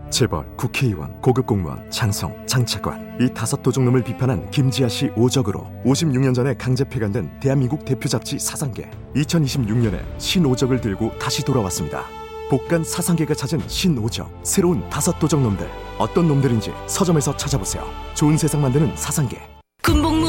재벌, 국회의원, 고급 공무원, 장성, 장차관 이 5도둑놈을 비판한 김지아 씨 오적으로 56년 전에 강제 폐간된 대한민국 대표 잡지 사상계 2026년에 신오적을 들고 다시 돌아왔습니다. 복간 사상계가 찾은 신오적 새로운 5도둑놈들 어떤 놈들인지 서점에서 찾아보세요. 좋은 세상 만드는 사상계